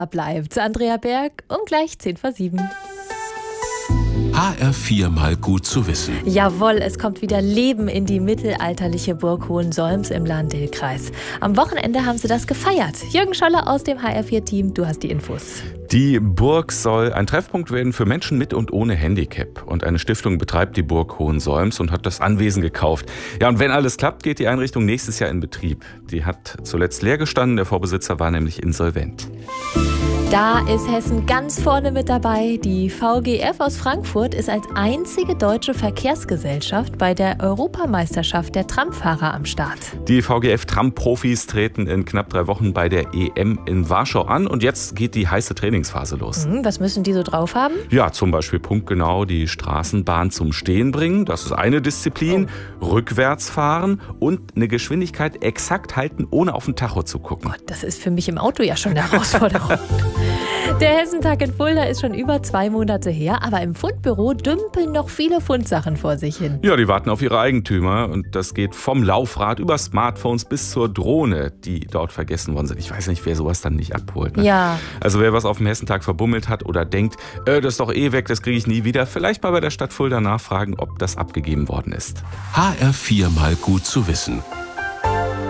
bleibt. Andrea Berg um gleich 7:10. HR4 mal gut zu wissen. Jawohl, es kommt wieder Leben in die mittelalterliche Burg Hohensolms im Lahn-Dill-Kreis. Am Wochenende haben sie das gefeiert. Jürgen Scholler aus dem HR4-Team, du hast die Infos. Die Burg soll ein Treffpunkt werden für Menschen mit und ohne Handicap. Und eine Stiftung betreibt die Burg Hohensolms und hat das Anwesen gekauft. Ja, und wenn alles klappt, geht die Einrichtung nächstes Jahr in Betrieb. Die hat zuletzt leer gestanden, der Vorbesitzer war nämlich insolvent. Da ist Hessen ganz vorne mit dabei. Die VGF aus Frankfurt ist als einzige deutsche Verkehrsgesellschaft bei der Europameisterschaft der Tramfahrer am Start. Die VGF-Tram-Profis treten in knapp 3 Wochen bei der EM in Warschau an und jetzt geht die heiße Trainingsphase los. Was müssen die so drauf haben? Ja, zum Beispiel punktgenau die Straßenbahn zum Stehen bringen. Das ist eine Disziplin. Rückwärts fahren und eine Geschwindigkeit exakt halten, ohne auf den Tacho zu gucken. Gott, das ist für mich im Auto ja schon eine Herausforderung. Der Hessentag in Fulda ist schon über 2 Monate her, aber im Fundbüro dümpeln noch viele Fundsachen vor sich hin. Ja, die warten auf ihre Eigentümer und das geht vom Laufrad über Smartphones bis zur Drohne, die dort vergessen worden sind. Ich weiß nicht, wer sowas dann nicht abholt. Ne? Ja. Also wer was auf dem Hessentag verbummelt hat oder denkt, das ist doch eh weg, das kriege ich nie wieder, vielleicht mal bei der Stadt Fulda nachfragen, ob das abgegeben worden ist. HR4 mal gut zu wissen.